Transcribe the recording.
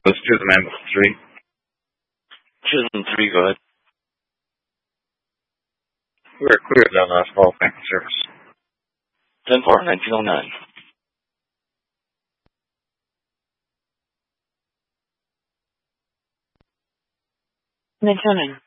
Let's do the man with 3. 2003, go ahead. We're clear that last call. Thank you, service. 10-4, 1909. 1909.